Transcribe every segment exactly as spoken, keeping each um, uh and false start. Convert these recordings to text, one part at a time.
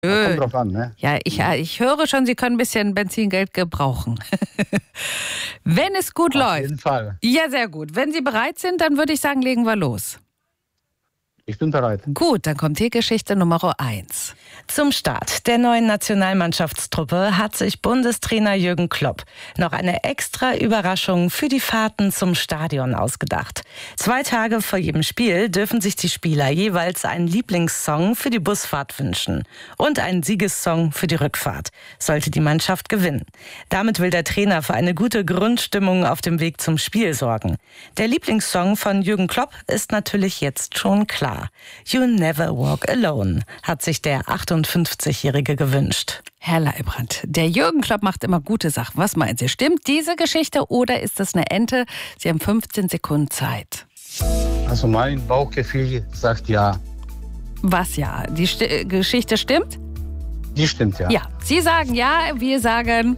Kommt Schön. drauf an, ne? Ja, ich, ja, ich höre schon, Sie können ein bisschen Benzingeld gebrauchen. Wenn es gut Auf läuft. jeden Fall. Ja, sehr gut. Wenn Sie bereit sind, dann würde ich sagen, legen wir los. Ich bin bereit. Gut, dann kommt hier Geschichte Nummer eins. Zum Start der neuen Nationalmannschaftstruppe hat sich Bundestrainer Jürgen Klopp noch eine extra Überraschung für die Fahrten zum Stadion ausgedacht. Zwei Tage vor jedem Spiel dürfen sich die Spieler jeweils einen Lieblingssong für die Busfahrt wünschen und einen Siegessong für die Rückfahrt, sollte die Mannschaft gewinnen. Damit will der Trainer für eine gute Grundstimmung auf dem Weg zum Spiel sorgen. Der Lieblingssong von Jürgen Klopp ist natürlich jetzt schon klar. You Never Walk Alone, hat sich der achtundfünfzigjährige gewünscht. Herr Leibrand, der Jürgen Klopp macht immer gute Sachen. Was meinen Sie? Stimmt diese Geschichte oder ist das eine Ente? Sie haben fünfzehn Sekunden Zeit. Also mein Bauchgefühl sagt ja. Was ja? Die St- Geschichte stimmt? Die stimmt ja. Ja. Sie sagen ja, wir sagen...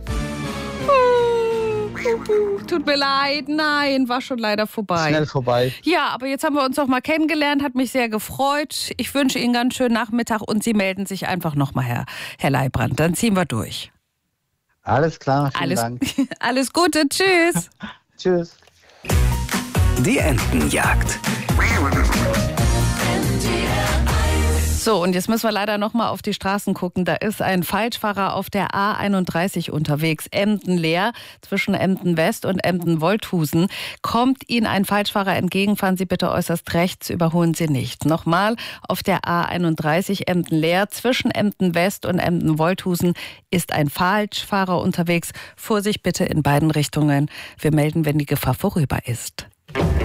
Tut mir leid, nein, war schon leider vorbei. Schnell vorbei. Ja, aber jetzt haben wir uns noch mal kennengelernt, hat mich sehr gefreut. Ich wünsche Ihnen einen ganz schönen Nachmittag und Sie melden sich einfach noch mal, Herr, Herr Leibrand. Dann ziehen wir durch. Alles klar, vielen Alles, Dank. alles Gute, tschüss. Tschüss. Die Entenjagd. So, und jetzt müssen wir leider noch mal auf die Straßen gucken. Da ist ein Falschfahrer auf der A einunddreißig unterwegs, Emden leer, zwischen Emden West und Emden Wolthusen. Kommt Ihnen ein Falschfahrer entgegen, fahren Sie bitte äußerst rechts, überholen Sie nicht. Nochmal, auf der A einunddreißig, Emden leer, zwischen Emden West und Emden Wolthusen ist ein Falschfahrer unterwegs. Vorsicht bitte in beiden Richtungen. Wir melden, wenn die Gefahr vorüber ist.